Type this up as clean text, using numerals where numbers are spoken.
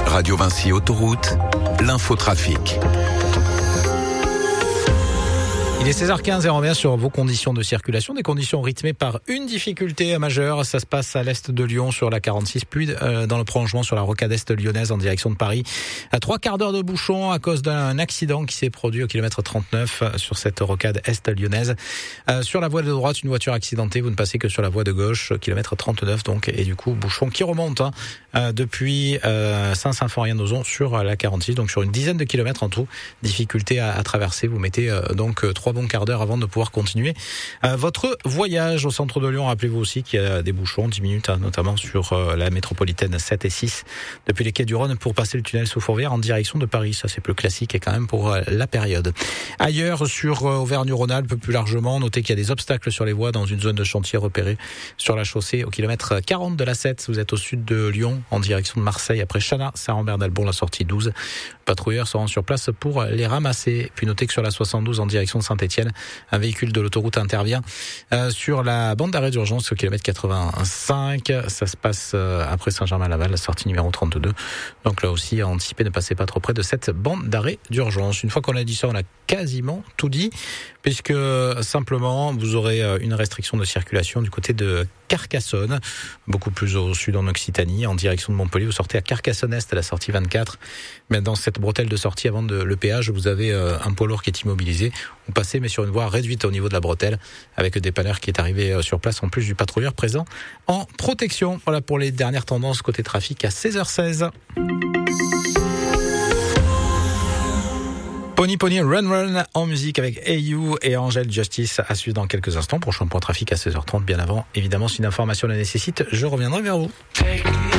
Radio Vinci Autoroute, l'infotrafic. Il est 16h15 et on revient sur vos conditions de circulation, des conditions rythmées par une difficulté majeure. Ça se passe à l'est de Lyon sur la 46, puis dans le prolongement sur la rocade est lyonnaise en direction de Paris. À 3 quarts d'heure de bouchon à cause d'un accident qui s'est produit au kilomètre 39 sur cette rocade est lyonnaise. Sur la voie de droite, une voiture accidentée. Vous ne passez que sur la voie de gauche, kilomètre 39 donc. Et du coup, bouchon qui remonte depuis Saint-Symphorien-Nozon sur la 46, donc sur une dizaine de kilomètres en tout. Difficulté à traverser. Vous mettez donc 3 bons quarts d'heure avant de pouvoir continuer votre voyage au centre de Lyon. Rappelez-vous aussi qu'il y a des bouchons, 10 minutes, notamment sur la métropolitaine 7 et 6, depuis les quais du Rhône pour passer le tunnel sous Fourvière en direction de Paris. Ça, c'est plus classique et quand même pour la période. Ailleurs, sur Auvergne-Rhône-Alpes, plus largement, notez qu'il y a des obstacles sur les voies dans une zone de chantier repérée sur la chaussée au kilomètre 40 de la 7. Vous êtes au sud de Lyon, en direction de Marseille, après Chana, Saint-Rambert-d'Albon, la sortie 12. Patrouilleurs seront sur place pour les ramasser. Puis notez que sur la 72 en direction de Saint-Étienne, un véhicule de l'autoroute intervient sur la bande d'arrêt d'urgence au kilomètre 85. Ça se passe après Saint-Germain-Laval, la sortie numéro 32. Donc là aussi, à anticiper, ne passez pas trop près de cette bande d'arrêt d'urgence. Une fois qu'on a dit ça, on a quasiment tout dit, puisque simplement, vous aurez une restriction de circulation du côté de Carcassonne, beaucoup plus au sud en Occitanie, en direction de Montpellier. Vous sortez à Carcassonne-Est à la sortie 24. Mais dans cette bretelle de sortie avant le péage, vous avez un poids lourd qui est immobilisé. Vous passez mais sur une voie réduite au niveau de la bretelle, avec le dépanneur qui est arrivé sur place, en plus du patrouilleur présent en protection. Voilà pour les dernières tendances côté trafic à 16h16. Pony Pony Run Run en musique avec Hey You et Angel Justice à suivre dans quelques instants. Prochain point trafic à 16h30, bien avant. Évidemment, si une information la nécessite, je reviendrai vers vous.